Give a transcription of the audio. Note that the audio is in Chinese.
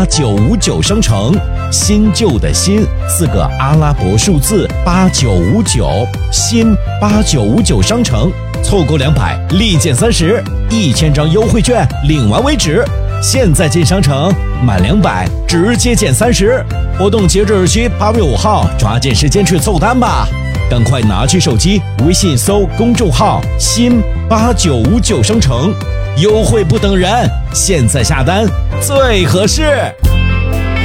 8959商城，新旧的新4个阿拉伯数字8959，新8959商城，凑够200立减30，1000张优惠券领完为止。现在进商城，满200直接减30，活动截止日期8月5号，抓紧时间去凑单吧！赶快拿起手机，微信搜公众号“新8959商城”，优惠不等人，现在下单最合适。